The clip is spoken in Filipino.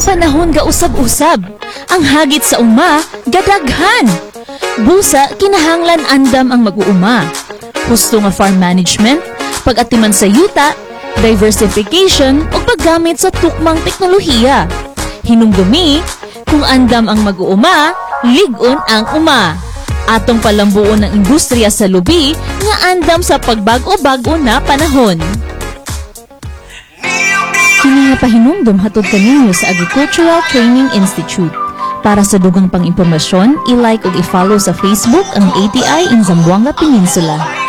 panahon ga usab-usab. Ang hagit sa uma, gadaghan. Busa, kinahanglan andam ang mag-uuma. Husto nga farm management, pag-atiman sa yuta, diversification o paggamit sa tukmang teknolohiya. Hinumdumi, kung andam ang mag-uuma, ligon ang uma. Atong palambuon ng industriya sa lubi nga andam sa pagbago-bago na panahon. Kini nga pahinumdum hatod kaninyo sa Agricultural Training Institute. Para sa dugang pang impormasyon, i-like o i-follow sa Facebook ang ATI in Zamboanga Peninsula.